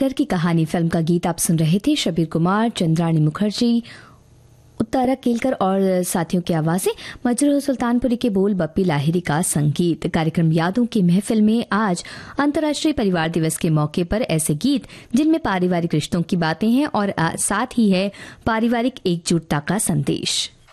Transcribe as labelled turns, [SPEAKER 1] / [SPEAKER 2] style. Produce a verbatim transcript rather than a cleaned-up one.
[SPEAKER 1] घर की कहानी फिल्म का गीत आप सुन रहे थे। शबीर कुमार, चंद्राणी मुखर्जी, उत्तरा केलकर और साथियों की आवाजें, मजरूह सुल्तानपुरी के बोल, बप्पी लाहिरी का संगीत। कार्यक्रम यादों की महफिल में आज अंतर्राष्ट्रीय परिवार दिवस के मौके पर ऐसे गीत जिनमें पारिवारिक रिश्तों की बातें हैं और साथ ही है पारिवारिक एकजुटता का संदेश।